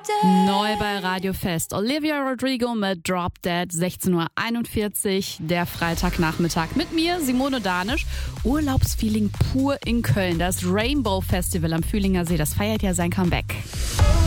Neu bei Radio Fest. Olivia Rodrigo mit Drop Dead, 16:41 Uhr, der Freitagnachmittag. Mit mir, Simone Danisch. Urlaubsfeeling pur in Köln. Das Rainbow Festival am Fühlinger See, das feiert ja sein Comeback.